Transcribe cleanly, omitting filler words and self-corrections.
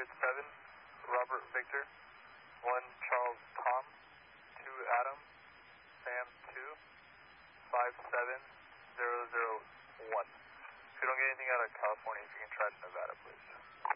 7, Robert Victor, 1 Charles Tom, 2 Adam, Sam 2, 57001. If you don't get anything out of California, if you can try to Nevada, please.